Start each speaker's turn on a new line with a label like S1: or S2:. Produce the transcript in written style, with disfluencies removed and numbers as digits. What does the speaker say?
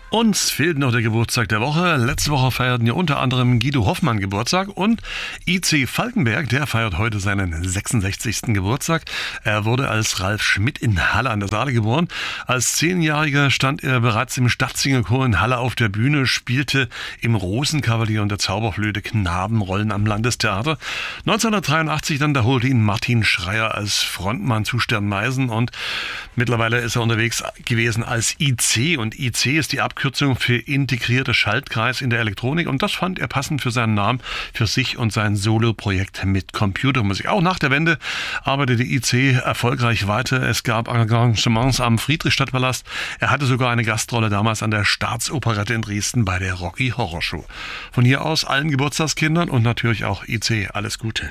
S1: Uns fehlt noch der Geburtstag der Woche. Letzte Woche feierten ja unter anderem Guido Hoffmann Geburtstag und IC Falkenberg, der feiert heute seinen 66. Geburtstag. Er wurde als Ralf Schmidt in Halle an der Saale geboren. Als 10-Jähriger stand er bereits im Stadtsingerchor in Halle auf der Bühne, spielte im Rosenkavalier und der Zauberflöte Knabenrollen am Landestheater. 1983 dann, da holte ihn Martin Schreier als Frontmann zu Sternmeisen und mittlerweile ist er unterwegs gewesen als IC und IC ist die Abkürzung für integrierter Schaltkreis in der Elektronik und das fand er passend für seinen Namen, für sich und sein Solo-Projekt mit Computermusik. Auch nach der Wende arbeitete IC erfolgreich weiter. Es gab Engagements am Friedrichstadtpalast. Er hatte sogar eine Gastrolle damals an der Staatsoperette in Dresden bei der Rocky Horror Show. Von hier aus allen Geburtstagskindern und natürlich auch IC alles Gute.